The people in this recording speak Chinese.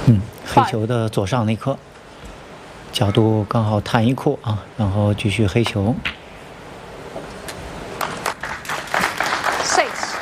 黑球的左上那颗，角度刚好弹一库啊，然后继续黑球。 6。